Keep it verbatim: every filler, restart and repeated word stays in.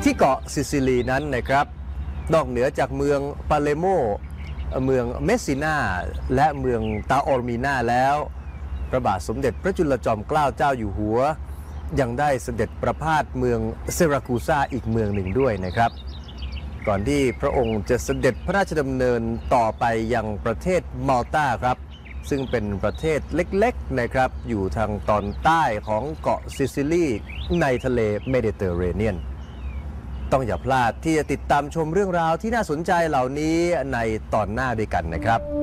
ที่เกาะซิซิลีนั้นนะครับนอกเหนือจากเมืองปาเลโมเมืองเมสซินาและเมืองตาออร์มีนาแล้วพระบาทสมเด็จพระจุลจอมเกล้าเจ้าอยู่หัวยังได้เสด็จประพาสเมืองเซราคูซาอีกเมืองหนึ่งด้วยนะครับก่อนที่พระองค์จะเสด็จพระราชดำเนินต่อไปยังประเทศมัลตาครับซึ่งเป็นประเทศเล็กๆนะครับอยู่ทางตอนใต้ของเกาะซิซิลีในทะเลเมดิเตอร์เรเนียนต้องอย่าพลาดที่จะติดตามชมเรื่องราวที่น่าสนใจเหล่านี้ในตอนหน้าด้วยกันนะครับ